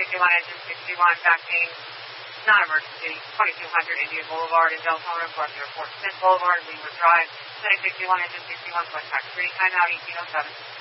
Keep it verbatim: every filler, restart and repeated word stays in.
fifty-one engine sixty-one, backing, non-emergency, twenty-two hundred Indian Boulevard in Deltona, Clark Airport, Smith Boulevard, Leeward Drive, Setting fifty-one engine sixty-one, West Track three, timeout eighteen oh seven.